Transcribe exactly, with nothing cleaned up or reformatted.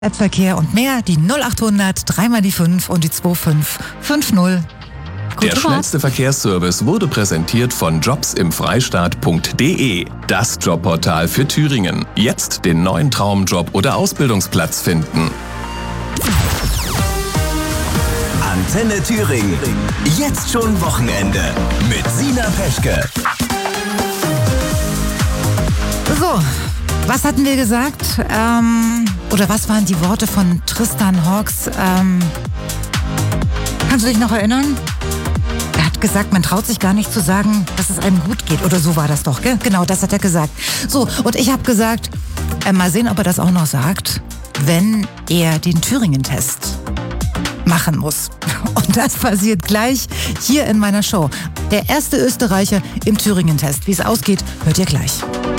Verkehr und mehr, die null achthundert, dreimal die fünf und die zwei fünf fünf null. Der schnellste Verkehrsservice wurde präsentiert von jobs im freistaat punkt de, das Jobportal für Thüringen. Jetzt den neuen Traumjob oder Ausbildungsplatz finden. Antenne Thüringen. Jetzt schon Wochenende mit Sina Peschke. So, was hatten wir gesagt? Ähm, oder was waren die Worte von Tristan Hawks? Ähm, kannst du dich noch erinnern? Er hat gesagt, man traut sich gar nicht zu sagen, dass es einem gut geht. Oder so war das doch, gell? Genau, das hat er gesagt. So, und ich habe gesagt, äh, mal sehen, ob er das auch noch sagt, wenn er den Thüringen-Test machen muss. Und das passiert gleich hier in meiner Show. Der erste Österreicher im Thüringen-Test. Wie es ausgeht, hört ihr gleich.